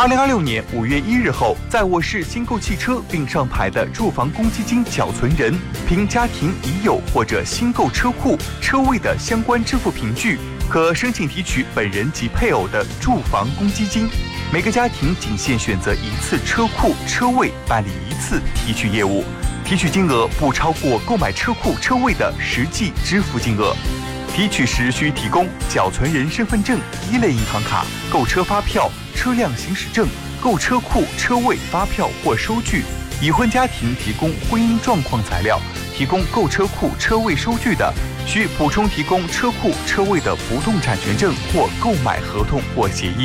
2026年5月1日后，在我市新购汽车并上牌的住房公积金缴存人，凭家庭已有或者新购车库车位的相关支付凭据，可申请提取本人及配偶的住房公积金。每个家庭仅限选择一次车库车位办理一次提取业务，提取金额不超过购买车库车位的实际支付金额。提取时需提供缴存人身份证、一类银行卡、购车发票、车辆行驶证、购车库车位发票或收据。已婚家庭提供婚姻状况材料，提供购车库车位收据的，需补充提供车库车位的不动产权证或购买合同或协议。